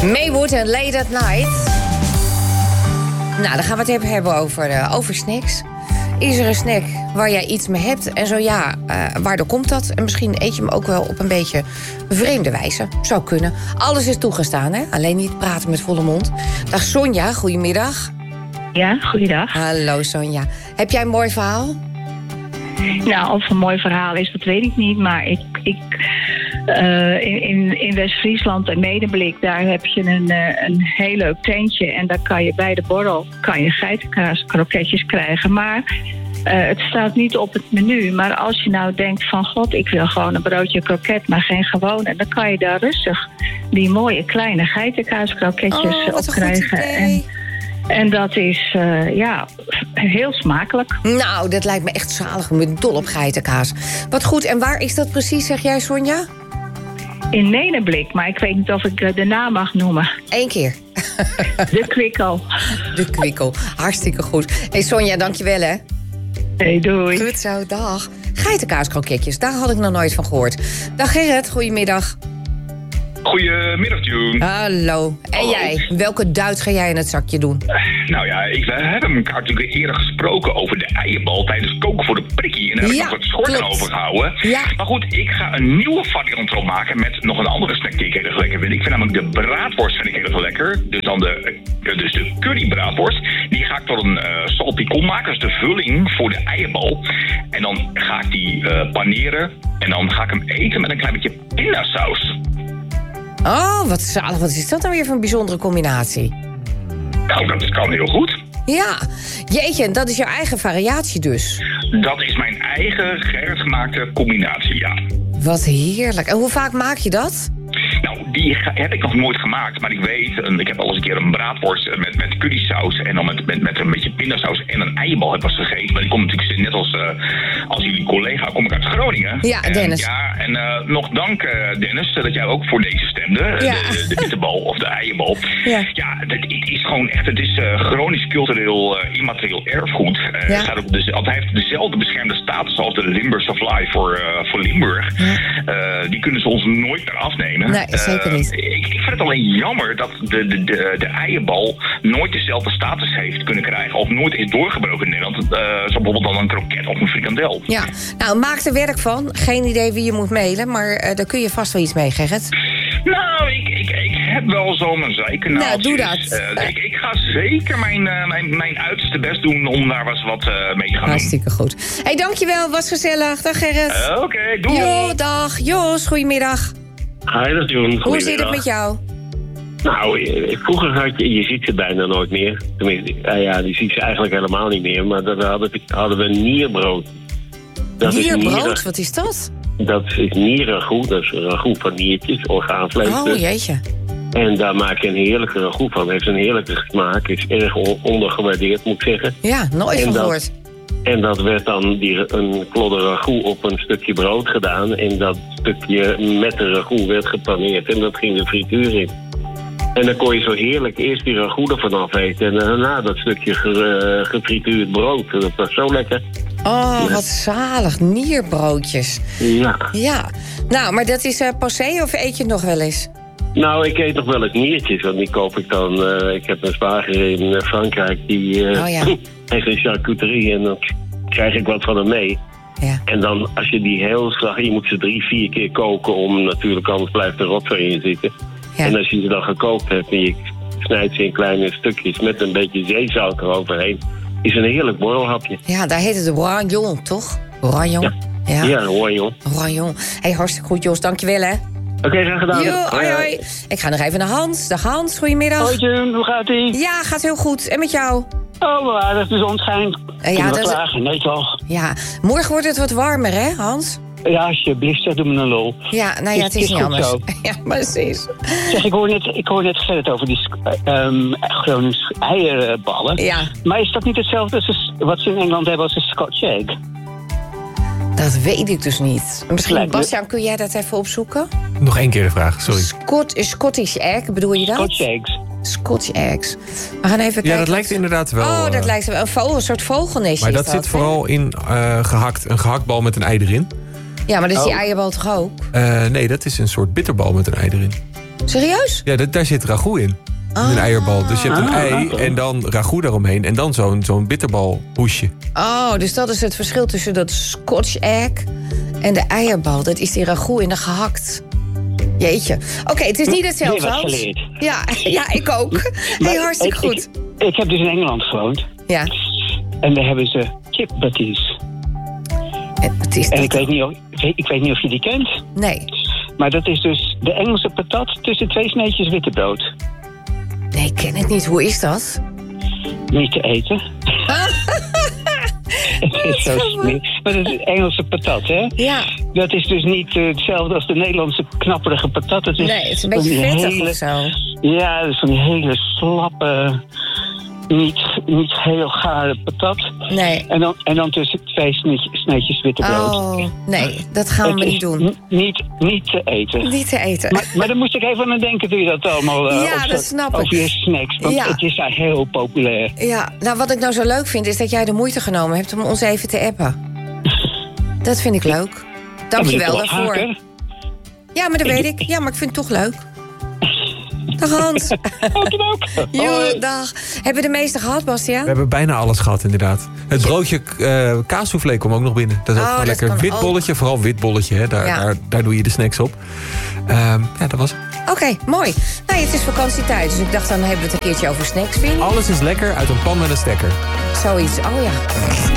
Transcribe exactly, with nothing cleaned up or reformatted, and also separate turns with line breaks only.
Maywood en Late at Night. Nou, dan gaan we het even hebben over, uh, over snacks. Is er een snack waar jij iets mee hebt? En zo ja, uh, waardoor komt dat? En misschien eet je hem ook wel op een beetje vreemde wijze. Zou kunnen. Alles is toegestaan, hè? Alleen niet praten met volle mond. Dag Sonja, goedemiddag.
Ja, goeiedag.
Hallo Sonja. Heb jij een mooi verhaal?
Nou, of het een mooi verhaal is, dat weet ik niet. Maar ik, ik, uh, in, in West-Friesland en Medemblik, daar heb je een, uh, een heel leuk tentje. En daar kan je bij de borrel kan je geitenkaas kroketjes krijgen. Maar uh, het staat niet op het menu. Maar als je nou denkt van, god, ik wil gewoon een broodje kroket, maar geen gewone. Dan kan je daar rustig die mooie kleine geitenkaaskroketjes
oh,
op krijgen. En, En dat is, uh, ja, heel smakelijk.
Nou, dat lijkt me echt zalig. Ik ben dol op geitenkaas. Wat goed, en waar is dat precies, zeg jij, Sonja?
In Medemblik, maar ik weet niet of ik de naam mag noemen.
Eén keer.
De Kwikkel.
De Kwikkel, hartstikke goed. Hé hey Sonja, dankjewel hè.
Hey, doei.
Goed zo, dag. Geitenkaaskroketjes, daar had ik nog nooit van gehoord. Dag Gerrit, goedemiddag.
Goedemiddag, June.
Hallo. En
Hallo.
jij, welke Duits ga jij in het zakje doen?
Nou ja, ik, we hebben elkaar natuurlijk eerder gesproken over de eierbal tijdens koken voor de prikkie. En daar heb
Ja,
ik nog wat schort aan
klopt.
overgehouden.
Ja.
Maar goed, ik ga een nieuwe variant erop maken met nog een andere snack die ik heel erg lekker vind. Ik vind namelijk de braadworst vind ik heel erg lekker. Dus dan de, dus de currybraadworst. Die ga ik tot een uh, salpicon maken. Dus de vulling voor de eierbal. En dan ga ik die uh, paneren. En dan ga ik hem eten met een klein beetje pindasaus.
Oh, wat zalig. Wat is dat nou weer voor een bijzondere combinatie?
Nou, dat kan heel goed.
Ja, jeetje, en dat is jouw eigen variatie dus.
Dat is mijn eigen Gerrit-gemaakte combinatie, ja.
Wat heerlijk. En hoe vaak maak je dat?
Nou, die ga- heb ik nog nooit gemaakt. Maar ik weet, een, ik heb al eens een keer een braadworst met, met currysaus. En dan met, met, met een beetje pindasaus en een eierbal heb ik eens gegeten. Maar ik kom natuurlijk net als, uh, als jullie collega, kom ik uit Groningen.
Ja, Dennis.
En, ja, en uh, nog dank uh, Dennis, dat jij ook voor deze stemde.
Ja.
De, de bitterbal of de eierbal.
Ja,
ja het, het is gewoon echt, het is uh, Gronings cultureel uh, immaterieel erfgoed. Uh,
Ja.
staat ook de, want hij heeft dezelfde beschermde status als de Limburg Supply voor, uh, voor Limburg.
Ja.
Uh, die kunnen ze ons nooit meer afnemen.
Nee, zeker niet.
Uh, ik, ik vind het alleen jammer dat de, de, de, de eierbal nooit dezelfde status heeft kunnen krijgen. Of nooit is doorgebroken in Nederland. Uh, zo bijvoorbeeld dan een kroket of een frikandel.
ja. Nou, maak er werk van. Geen idee wie je moet mailen, maar uh, daar kun je vast wel iets mee, Gerrit.
Nou, ik, ik, ik heb wel zo mijn zijkanaaltjes.
Nou, doe dat.
Uh, ik, ik ga zeker mijn, uh, mijn, mijn uiterste best doen om daar eens wat uh, mee te gaan
Hartstikke goed. Hé, hey, dankjewel. Was gezellig. Dag Gerrit.
doen. Uh, Oké, okay, doei.
Jo, dag. Jos, goedemiddag.
Hi, dat is Jeroen.
Hoe zit het met jou?
Nou, eh, vroeger had je, je ziet ze bijna nooit meer. Tenminste, ja, ja, die ziet ze eigenlijk helemaal niet meer. Maar dan hadden we, hadden we nierbrood. Dat is
Nierbrood,
nieren-
wat is dat?
Dat is nierragout, dat is een ragout van niertjes, orgaanvlees.
Oh,
dus.
jeetje.
En daar maak je een heerlijke ragout van. Heeft een heerlijke smaak, is erg on- ondergewaardeerd, moet ik zeggen.
Ja, nooit
En
van
dat-
gehoord.
En dat werd dan die, een klodder ragout op een stukje brood gedaan. En dat stukje met de ragout werd gepaneerd. En dat ging de frituur in. En dan kon je zo heerlijk eerst die ragout ervan afeten. En daarna dat stukje ge, uh, gefrituurd brood. Dat was zo lekker.
Oh, wat zalig. Nierbroodjes.
Ja.
Ja. Nou, maar dat is uh, passé of eet je het nog wel eens?
Nou, ik eet nog wel eens niertjes. Want die koop ik dan... Uh, ik heb een zwager in uh, Frankrijk. Die uh,
Oh, ja.
heeft een charcuterie. En dan krijg ik wat van hem mee.
Ja.
En dan, als je die heel zacht... Je moet ze drie, vier keer koken. Om natuurlijk, anders blijft er rotzooi in zitten.
Ja.
En als je ze dan gekookt hebt... En je snijdt ze in kleine stukjes... Met een beetje zeezout eroverheen... Is een heerlijk borrelhapje.
Ja, daar heet het de Roignon, toch? Roignon.
Ja.
Ja.
Ja, Roignon.
Roignon. Hé, hey, hartstikke goed, Jos. Dankjewel, hè.
Oké, okay, graag gedaan.
Jo, hoi, hoi. Ik ga nog even naar Hans. Dag Hans, goedemiddag.
Hoi June, hoe gaat ie?
Ja, gaat heel goed. En met jou?
Oh, maar dat is de zon schijnt.
Uh, ja,
Kunnen we
dat is-
klagen, nee toch?
Ja, morgen wordt het wat warmer, hè, Hans?
Ja, alsjeblieft, zeg, doe me een lol.
Ja, nou ja, het is
Is- is
niet
goed
anders.
zo.
Ja, precies.
Zeg, ik hoor net, ik hoor net Gerrit over die um, Gronings eierballen.
Ja,
Maar is dat niet hetzelfde als wat ze in Engeland hebben als een Scotch egg?
dat weet ik dus niet. Misschien,
Lijkt me-
Bastiaan, kun jij dat even opzoeken?
Nog één keer de vraag, sorry.
Scot Scottish egg, bedoel je dat?
Scotch eggs.
Scotch eggs. We gaan even kijken.
Ja, dat lijkt inderdaad wel.
Oh, dat
eh,
lijkt wel een, vogel, een soort vogelnestje.
Maar
is
dat zit
hè?
vooral in eh, gehakt, een gehaktbal met een ei erin.
Ja, maar dat is die
Oh.
eierbal toch ook?
Eh, nee, dat is een soort bitterbal met een ei erin.
Serieus?
Ja, dat, daar zit ragout in. In
Ah.
een eierbal. Dus je hebt een
Ah,
ei
oké.
en dan ragout daaromheen. En dan zo'n zo'n bitterbalhoesje.
Oh, dus dat is het verschil tussen dat Scotch egg en de eierbal. Dat is die ragout in de gehakt. Jeetje. Oké, het is niet hetzelfde.
Weer wat
Hans.
geleerd.
Ja, ja, ik ook. Hey, hartstikke
ik,
goed.
Ik, ik heb dus in Engeland gewoond.
Ja.
En daar hebben ze chip butties.
En wat is
En
dat
ik weet,
dan?
niet of, ik weet- ik weet niet of je die kent.
Nee.
Maar dat is dus de Engelse patat tussen twee sneetjes witte brood.
Nee, ik ken het niet. Hoe is dat?
Niet te eten. Het is zo smerig. Maar dat is Engelse patat, hè?
Ja.
Dat is dus niet eh, hetzelfde als de Nederlandse knapperige patat. Het is
Nee, het is een
van
beetje
die
vettig
hele-
of zo.
Ja, dat is van die hele slappe, niet, niet heel gare patat.
Nee.
En dan, en dan tussen twee sneetjes, sneetjes witte brood.
Oh, nee. Dat gaan we
Het
niet
is
doen.
n- Niet, niet te eten.
Niet te eten.
Maar, maar daar moest ik even aan denken toen je dat allemaal eh,
Ja,
opzet,
dat snap ik.
over je snacks. Want
Ja.
het is daar heel populair.
Ja, nou wat ik nou zo leuk vind... is dat jij de moeite genomen hebt om ons even te appen. Dat vind ik leuk. Dank je wel daarvoor.
Haker.
Ja, maar dat weet ik. Ja, maar ik vind het toch leuk. Dag Hans.
Ook ook.
Jo, dag. Hebben we de meeste gehad, Bastiaan?
We hebben bijna alles gehad, inderdaad. Het broodje uh, kaassoufflé kwam ook nog binnen. Dat is ook
Oh,
gewoon
dat
lekker.
kan
Wit bolletje, vooral wit bolletje. Hè. Daar,
Ja.
daar, daar doe je de snacks op. Um, ja, dat was het.
Oké, mooi. Nou, het is vakantietijd, dus ik dacht dan hebben we het een keertje over snacks, vind je?
Alles is lekker uit een pan met een stekker.
Zoiets, oh ja.